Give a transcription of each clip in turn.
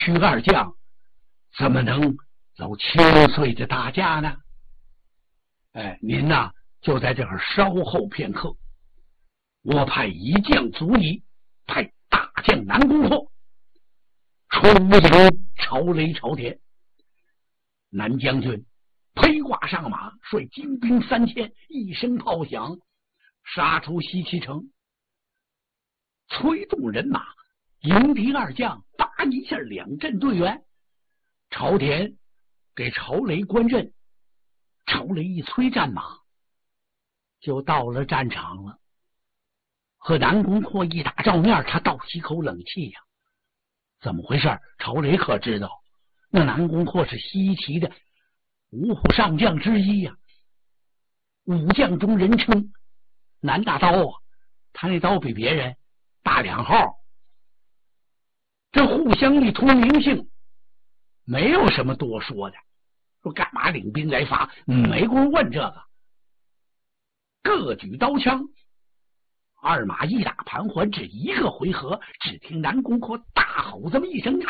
徐二将怎么能走轻率的大驾呢？您呐，就在这儿稍后片刻，我派一将足矣，派大将南宫阔出迎朝雷朝天。南将军披挂上马，率精兵3000，一声炮响，杀出西岐城，催动人马迎敌二将，叭一下两阵队员。朝田给朝雷关阵，朝雷一催战马，就到了战场了。和南宫阔一打照面，他倒吸口冷气呀。怎么回事？朝雷可知道，那南宫阔是西岐的五虎上将之一呀，武将中人称南大刀啊，他那刀比别人大2号。这互相一通名姓，没有什么多说的。说干嘛领兵来伐？没工夫问这个。各举刀枪，二马一打盘桓，只一个回合，只听南宫阔大吼这么一声，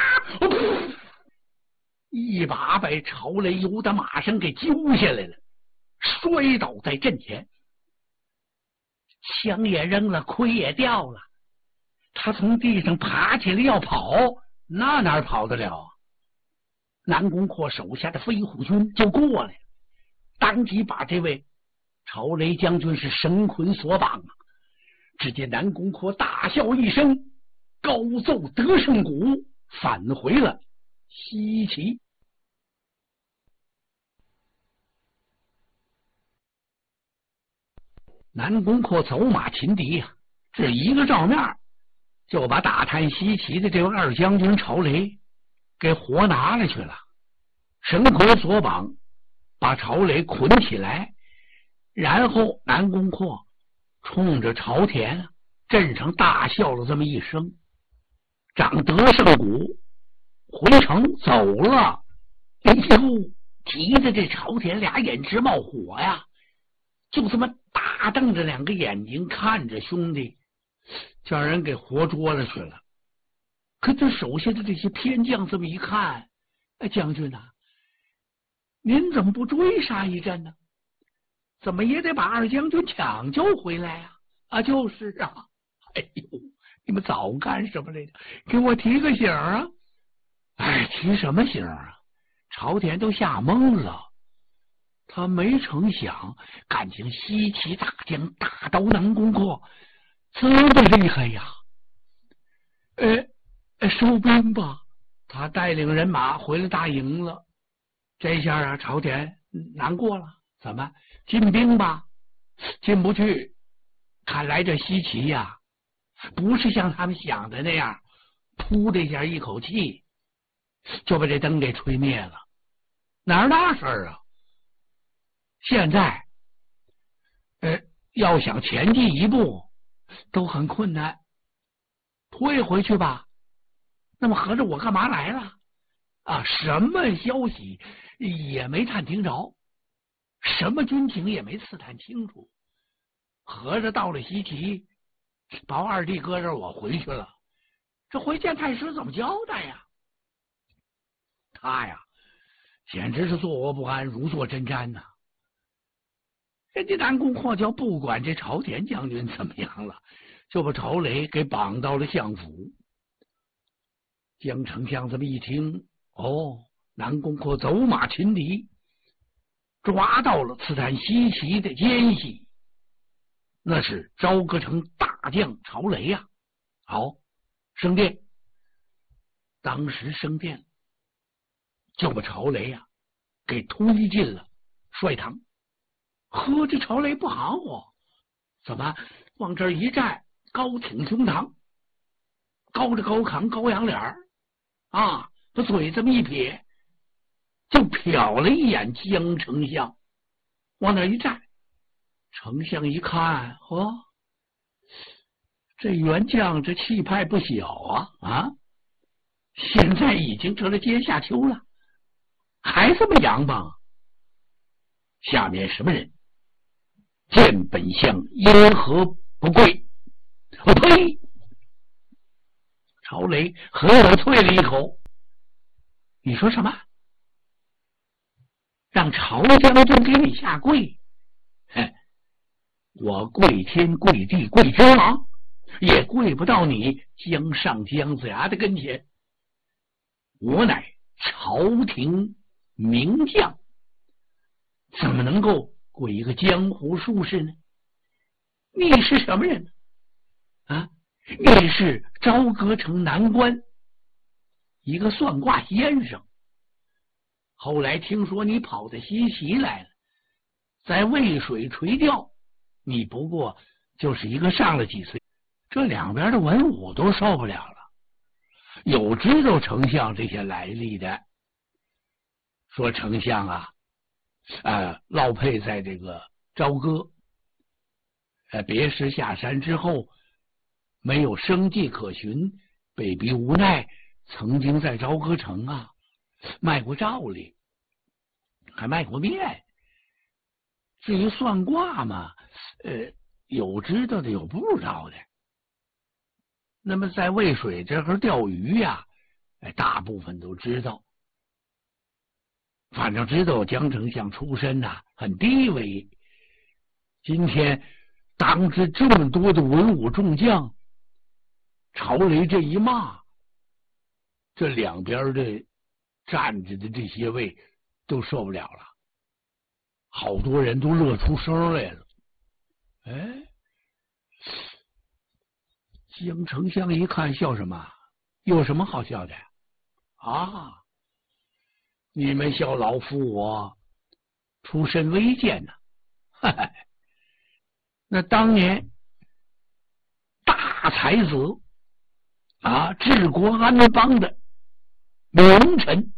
一把把朝雷由的马上给揪下来了，摔倒在阵前，枪也扔了，盔也掉了。他从地上爬起来要跑，那哪跑得了啊？南宫阔手下的飞虎军就过来，当即把这位朝雷将军是绳捆索绑啊！只见南宫阔大笑一声，高奏得胜鼓，返回了西岐。南宫阔走马擒敌呀，这一个照面就把打探西岐的这位二将军朝雷给活拿了去了，绳捆索绑，把朝雷捆起来，然后南宫阔冲着朝田阵上大笑了这么一声，掌得胜鼓，回城走了。哎呦，急着这朝田俩眼直冒火呀，就这么大瞪着两个眼睛看着兄弟，叫人给活捉了去了。可这手下的这些偏将这么一看，将军啊，您怎么不追杀一阵呢？怎么也得把二将军抢救回来啊！就是啊，哎呦，你们早干什么来着？给我提个醒啊！提什么醒啊？朝田都吓懵了，他没成想，感情西岐大将大刀南宫阔这么厉害呀！收兵吧！他带领人马回了大营了。这下啊，朝田难过了。怎么进兵吧？进不去。看来这西岐呀，不是像他们想的那样，噗的一下一口气就把这灯给吹灭了。哪儿那事儿啊？现在要想前进一步都很困难。退回去吧。那么合着我干嘛来了啊？什么消息也没探听着，什么军情也没刺探清楚。合着到了西岐，把我二弟搁这儿，我回去了。这回见太师怎么交代呀？他呀，简直是坐卧不安，如坐针毡呐。人家南宫阔叫不管这朝田将军怎么样了，就把朝雷给绑到了相府。江丞相这么一听，南宫阔走马擒敌，抓到了刺探西岐的奸细，那是朝歌城大将朝雷呀。好，升殿。当时升殿就把朝雷呀给推进了帅堂。这朝雷不含糊，怎么往这儿一站，高挺胸膛，高着高扛，高仰脸啊，把嘴这么一撇，就瞟了一眼江丞相，往那一站。丞相一看，这元将这气派不小啊！现在已经成了阶下囚了，还这么洋邦。下面什么人？见本相因何不跪？呸！ 曹雷和我啐了一口：“你说什么？让曹将军给你下跪？哼！我跪天跪地跪君王，也跪不到你江上姜子牙的跟前。我乃朝廷名将，怎么能够跪一个江湖术士呢？你是什么人呢？啊，你是朝歌城南关一个算卦先生。后来听说你跑到西岐来了，在渭水垂钓，你不过就是一个上了几岁，这两边的文武都受不了了。有知道丞相这些来历的，说丞相啊，落配在这个朝歌，别时下山之后没有生计可寻，被逼无奈，曾经在朝歌城啊卖过照例，还卖过面。至于算卦嘛，有知道的，有不知道的。那么在渭水这块钓鱼呀，大部分都知道。反正知道江丞相出身呐，很低微。今天当着这么多的文武众将，曹雷这一骂，这两边的站着的这些位都受不了了，好多人都乐出声来了。江丞相一看，笑什么？有什么好笑的啊？你们笑老夫我出身微贱呐！那当年大才子啊，治国安邦的名臣，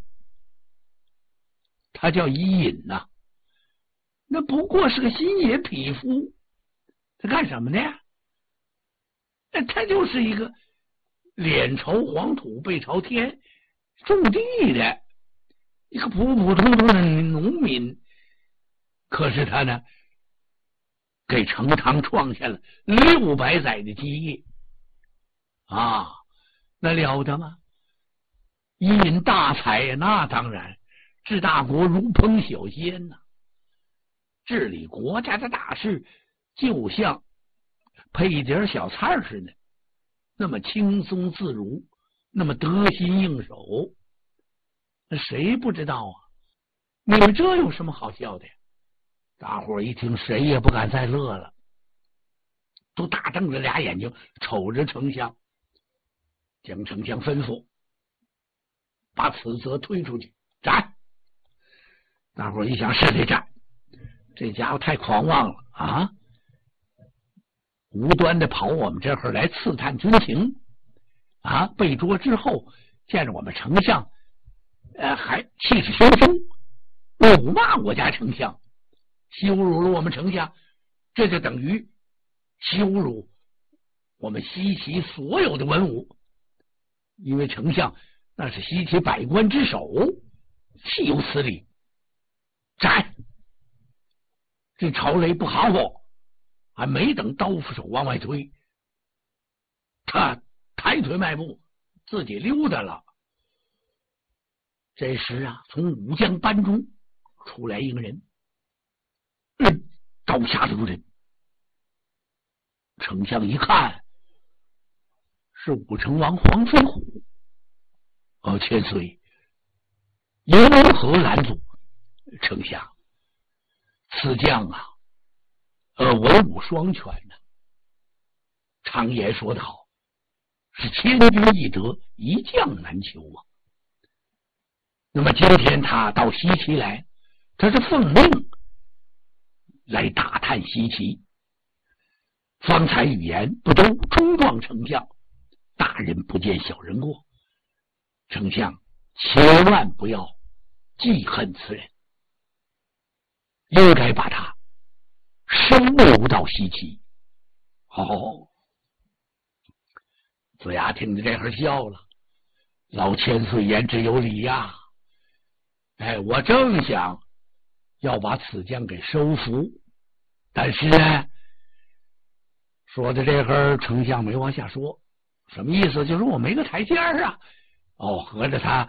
他叫伊尹呐，那不过是个新野匹夫，他干什么呢？他就是一个脸朝黄土背朝天种地的一个普普通通的农民，可是他呢，给成唐创下了600载的基业啊，那了得吗？伊尹大才呀，那当然治大国如烹小鲜呐，治理国家的大事就像配一点小菜似的，那么轻松自如，那么得心应手，那谁不知道啊？你们这有什么好笑的呀？大伙一听，谁也不敢再乐了，都大瞪着俩眼睛瞅着丞相。江丞相吩咐把此则推出去斩。大伙一想，是得斩，这家伙太狂妄了啊！无端的跑我们这会儿来刺探军情啊！被捉之后，见着我们丞相，还气势汹汹，辱骂我家丞相，羞辱了我们丞相，这就等于羞辱我们西岐所有的文武，因为丞相那是西岐百官之首，岂有此理！斩！这曹雷不含糊，还没等刀斧手往外推，他抬腿迈步，自己溜达了。这时啊，从武将班中出来一个人，刀下留人。丞相一看，是武成王黄飞虎。千岁，因何拦阻？丞相，此将啊，文武双全呢。常言说得好，是千军易得，一将难求啊。那么今天他到西岐来，他是奉命来打探西岐。方才语言不都冲撞丞相，大人不见小人过，丞相千万不要记恨此人，应该把他收留到西岐。子牙听着这会儿笑了，老千岁言之有理呀。我正想要把此将给收服，但是呢，说的这会儿丞相没往下说， 什么意思？就是我没个台阶儿啊。哦，合着他